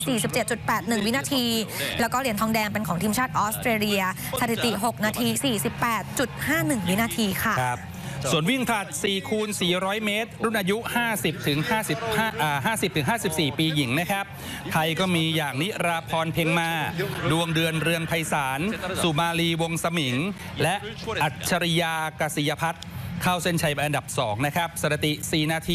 47.81 วินาทีแล้วก็เหรียญทองแดงเป็นของทีมชาติออสเตรเลียสถิติ6นาที 48.51 วินาทีค่ะส่วนวิ่งผลัด4คูณ400 เมตรรุ่นอายุ 50-54 ปีหญิงนะครับไทยก็มีอย่างนิราพรเพ็งมาดวงเดือนเรืองไพศาลสุมาลีวงสมิงและอัจฉริยากสิยพัฒน์เข้าเส้นชัยเป็นอันดับ2นะครับสถิติ4นาที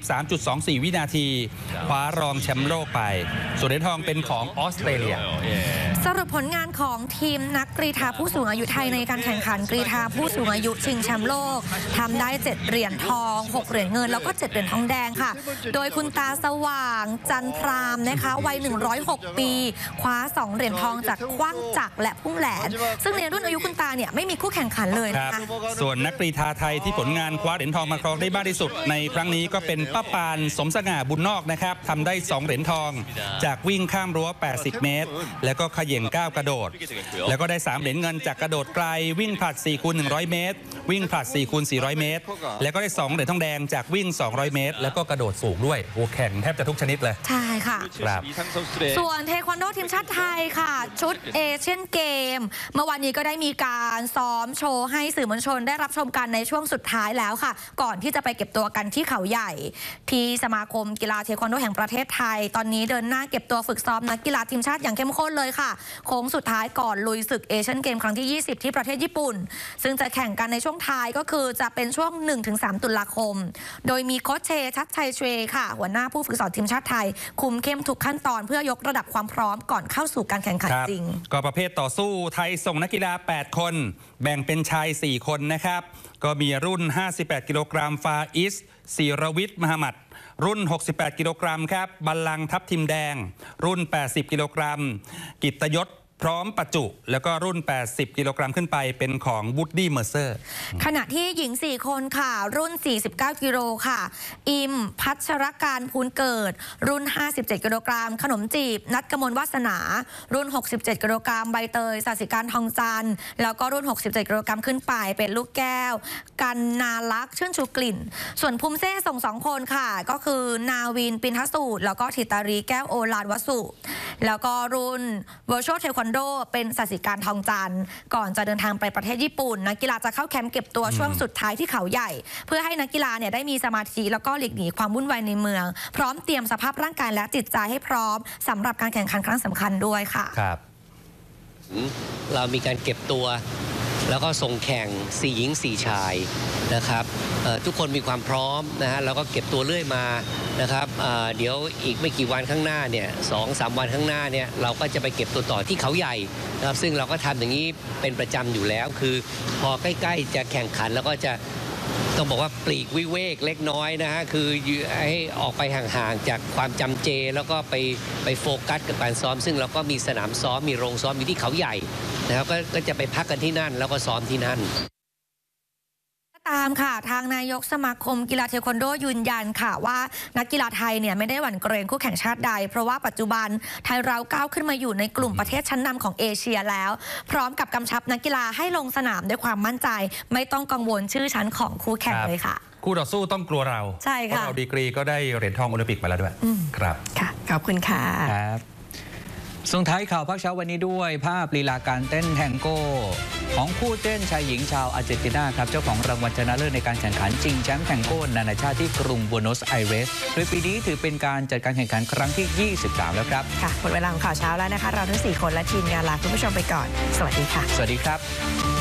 43.24 วินาทีคว้ารองแชมป์โลกไปส่วนเหรียญทองเป็นของออสเตรเลียสรุปผลงานของทีมนักกรีฑาผู้สูงอายุไทยในการแข่งขันกรีฑาผู้สูงอายุชิงแชมป์โลกทำได้7เหรียญทอง6เหรียญเงินแล้วก็7เหรียญทองแดงค่ะโดยคุณตาสว่างจันทรามนะคะวัย106 ปีคว้า2เหรียญทองจากขว้างจักรและพุ่งแหลนซึ่งในรุ่นอายุคุณตาเนี่ยไม่มีคู่แข่งขันเลยนะคะส่วนนักกรีฑาไทยที่ผลงานคว้าเหรียญทองมาครองได้มากที่สุดในครั้งนี้ก็เป็นป้าปานสมสง่าบุญนอกนะครับทำได้2เหรียญทองจากวิ่งข้ามรั้ว80 เมตรแล้วก็เขย่งก้าวกระโดดแล้วก็ได้3เหรียญเงินจากกระโดดไกลวิ่งผลัด4คูณ100 เมตรวิ่งผลัด4คูณ400 เมตรแล้วก็ได้2เหรียญทองแดงจากวิ่ง200 เมตรแล้วก็กระโดดสูงด้วยโอ้แข่งแทบจะทุกชนิดเลยใช่ค่ะครับส่วนเทควันโดทีมชาติไทยค่ะชุดเอเชียนเกมเมื่อวานนี้ก็ได้มีการซ้อมโชว์ให้สื่อมวลชนได้รับชมกันในช่วงสุดท้ายแล้วค่ะก่อนที่จะไปเก็บตัวกันที่เขาใหญ่ที่สมาคมกีฬาเทควันโดแห่งประเทศไทยตอนนี้เดินหน้าเก็บตัวฝึกซ้อมนักกีฬาทีมชาติอย่างเข้มข้นเลยค่ะโค้งสุดท้ายก่อนลุยศึกเอเชียนเกมครั้งที่20ที่ประเทศญี่ปุ่นซึ่งจะแข่งกันในช่วงท้ายก็คือจะเป็นช่วง 1-3 ตุลาคมโดยมีโค้ชเชชัดชัยเชค่ะหัวหน้าผู้ฝึกสอนทีมชาติไทยคุมเข้มทุกขั้นตอนเพื่อยกระดับความพร้อมก่อนเข้าสู่การแข่งขันจริงก็ประเภทต่อสู้ไทยส่งนักกีฬา8คนแบ่งเป็นชาย4คนนะครับก็มีรุ่น58กิโลกรัมฟาอิสศิรวิทย์มหมัดรุ่น68กิโลกรัมครับบัลลังก์ทับทิมแดงรุ่น80กิโลกรัมกิตตยศพร้อมประจุแล้วก็รุ่น80กิโลกรัมขึ้นไปเป็นของวูดดี้เมอร์เซอร์ขณะที่หญิง4คนค่ะรุ่น49กิโลค่ะอิมพัชรการพูนเกิดรุ่น57กิโลกรัมขนมจีบนัทกมลวาสนารุ่น67กิโลกรัมใบเตยศศิการทองจันทร์แล้วก็รุ่น67กิโลกรัมขึ้นไปเป็นลูกแก้วกันนาลักษณ์ชื่นชูกลิ่นส่วนภูมิเซ่ส่ง2คนค่ะก็คือนาวินปินทสูตรแล้วก็ธิตารีแก้วโอฬารวสุแล้วก็รุ่นเวอร์ชวลเทควันโดเป็นศศิการทองจันทร์ก่อนจะเดินทางไปประเทศญี่ปุ่นนักกีฬาจะเข้าแคมป์เก็บตัวช่วงสุดท้ายที่เขาใหญ่เพื่อให้นักกีฬาเนี่ยได้มีสมาธิแล้วก็หลีกหนีความวุ่นวายในเมืองพร้อมเตรียมสภาพร่างกายและจิตใจให้พร้อมสำหรับการแข่งขันครั้งสำคัญด้วยค่ะครับเรามีการเก็บตัวแล้วก็ส่งแข่ง4หญิง4ชายนะครับทุกคนมีความพร้อมนะฮะแล้วก็เก็บตัวเรื่อยมานะครับเดี๋ยวอีกไม่กี่วันข้างหน้าเนี่ย2-3 วันข้างหน้าเนี่ยเราก็จะไปเก็บตัวต่อที่เขาใหญ่นะครับซึ่งเราก็ทำอย่างนี้เป็นประจำอยู่แล้วคือพอใกล้ๆจะแข่งขันแล้วก็จะต้องบอกว่าปลีกวิเวกเล็กน้อยนะฮะคือให้ออกไปห่างๆจากความจำเจแล้วก็ไปโฟกัสกับการซ้อมซึ่งเราก็มีสนามซ้อมมีโรงซ้อมอยู่ที่เขาใหญ่นะครับก็จะไปพักกันที่นั่นแล้วก็ซ้อมที่นั่นตามค่ะทางนายกสมาคมกีฬาเทควันโดยืนยันค่ะว่านักกีฬาไทยเนี่ยไม่ได้หวั่นเกรงคู่แข่งชาติใดเพราะว่าปัจจุบันไทยเราก้าวขึ้นมาอยู่ในกลุ่มประเทศชั้นนำของเอเชียแล้วพร้อมกับกำชับนักกีฬาให้ลงสนามด้วยความมั่นใจไม่ต้องกังวลชื่อชั้นของคู่แข่งเลยค่ะคู่ต่อสู้ต้องกลัวเราใช่ค่ะเราดีกรีก็ได้เหรียญทองโอลิมปิกมาแล้วด้วยครับค่ะขอบคุณค่ะส่งท้ายข่าวภาคเช้าวันนี้ด้วยภาพลีลาการเต้นแทงโก้ของคู่เต้นชายหญิงชาวอาร์เจนตินาครับเจ้าของรางวัลชนะเลิศในการแข่งขันชิงแชมป์แทงโก้นานาชาติที่กรุงบัวโนสไอเรสโดยปีนี้ถือเป็นการจัดการแข่งขันครั้งที่23แล้วครับค่ะหมดเวลาของข่าวเช้าแล้วนะคะเราทั้ง4คนและทีมงานลาคุณผู้ชมไปก่อนสวัสดีค่ะสวัสดีครับ